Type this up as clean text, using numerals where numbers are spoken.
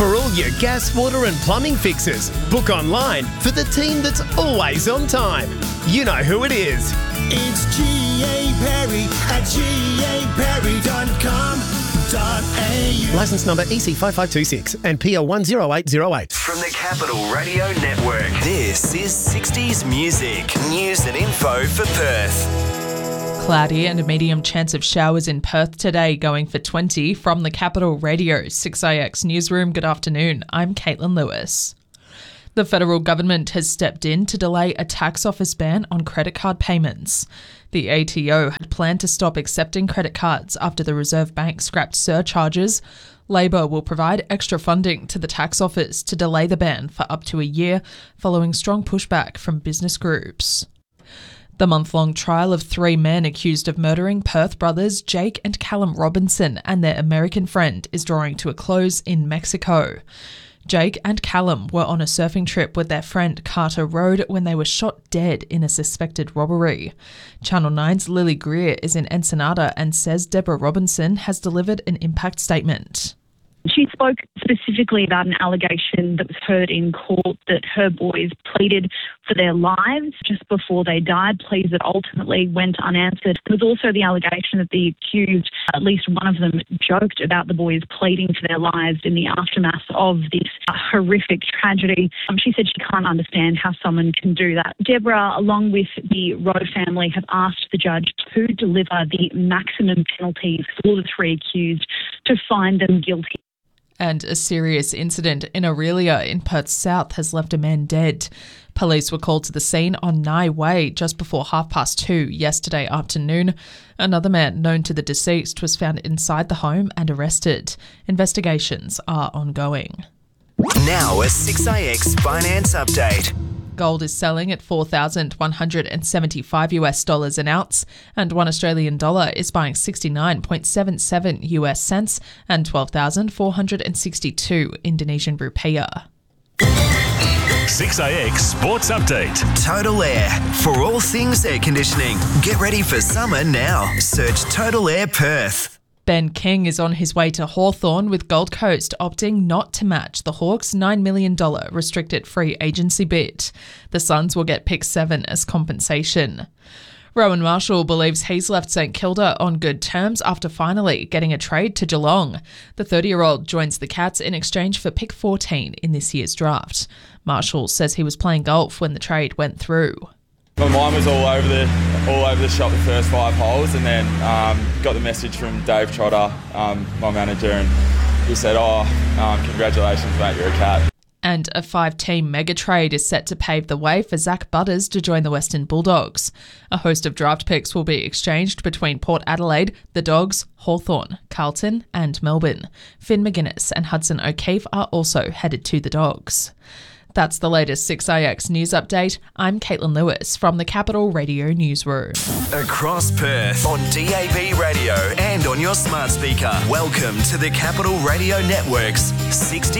For all your gas, water and plumbing fixes, book online for the team that's always on time. You know who it is. It's G.A. Perry at gaperry.com.au. Licence number EC5526 and PL 10808. From the Capital Radio Network, this is 60s Music. News and info for Perth. Cloudy and a medium chance of showers in Perth today, going for 20 from the Capital Radio 6IX Newsroom. Good afternoon, I'm Caitlin Lewis. The federal government has stepped in to delay a tax office ban on credit card payments. The ATO had planned to stop accepting credit cards after the Reserve Bank scrapped surcharges. Labor will provide extra funding to the tax office to delay the ban for up to a year, following strong pushback from business groups. The month-long trial of 3 men accused of murdering Perth brothers Jake and Callum Robinson and their American friend is drawing to a close in Mexico. Jake and Callum were on a surfing trip with their friend Carter Road when they were shot dead in a suspected robbery. Channel 9's Lily Greer is in Ensenada and says Deborah Robinson has delivered an impact statement. She spoke specifically about an allegation that was heard in court that her boys pleaded for their lives just before they died, pleas that ultimately went unanswered. There was also the allegation that the accused, at least one of them, joked about the boys pleading for their lives in the aftermath of this horrific tragedy. She said she can't understand how someone can do that. Deborah, along with the Rowe family, have asked the judge to deliver the maximum penalties for the 3 accused to find them guilty. And a serious incident in Aurelia in Perth South has left a man dead. Police were called to the scene on Nye Way just before 2:30 yesterday afternoon. Another man known to the deceased was found inside the home and arrested. Investigations are ongoing. Now a 6IX finance update. Gold is selling at $4,175 an ounce, and $1 Australian is buying 69.77 US cents and 12,462 Indonesian rupiah. 6IX Sports Update. Total Air. For all things air conditioning. Get ready for summer now. Search Total Air Perth. Ben King is on his way to Hawthorn, with Gold Coast opting not to match the Hawks' $9 million restricted free agency bid. The Suns will get pick 7 as compensation. Rowan Marshall believes he's left St Kilda on good terms after finally getting a trade to Geelong. The 30-year-old joins the Cats in exchange for pick 14 in this year's draft. Marshall says he was playing golf when the trade went through. My mind was all over the shop the first 5 holes, and then got the message from Dave Trotter, my manager, and he said, congratulations mate, you're a Cat. And a 5-team mega trade is set to pave the way for Zach Butters to join the Western Bulldogs. A host of draft picks will be exchanged between Port Adelaide, the Dogs, Hawthorn, Carlton and Melbourne. Finn McGuinness and Hudson O'Keefe are also headed to the Dogs. That's the latest 6IX news update. I'm Caitlin Lewis from the Capital Radio Newsroom. Across Perth on DAB radio and on your smart speaker. Welcome to the Capital Radio Network's 60